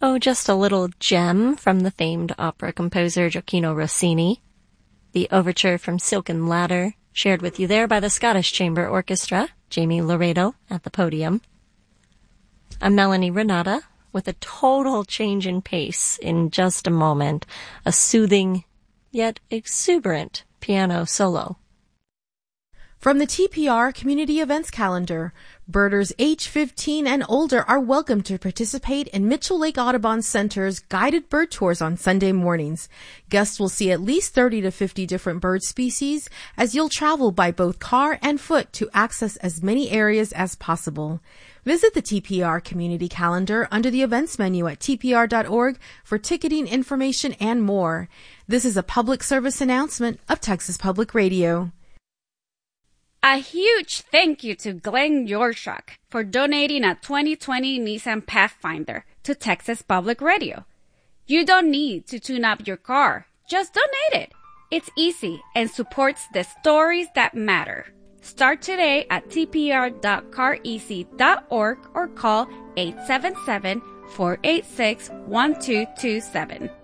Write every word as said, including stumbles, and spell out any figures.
Oh, just a little gem from the famed opera composer Gioacchino Rossini. The overture from Silken Ladder, shared with you there by the Scottish Chamber Orchestra, Jamie Laredo at the podium. A Melanie Renata with a total change in pace in just a moment, a soothing yet exuberant piano solo. From the T P R Community Events Calendar, birders age fifteen and older are welcome to participate in Mitchell Lake Audubon Center's guided bird tours on Sunday mornings. Guests will see at least thirty to fifty different bird species as you'll travel by both car and foot to access as many areas as possible. Visit the T P R Community Calendar under the events menu at T P R dot org for ticketing information and more. This is a public service announcement of Texas Public Radio. A huge thank you to Glenn Yorshak for donating a twenty twenty Nissan Pathfinder to Texas Public Radio. You don't need to tune up your car. Just donate it. It's easy and supports the stories that matter. Start today at T P R dot car easy dot org or call eight seven seven, four eight six, one two two seven.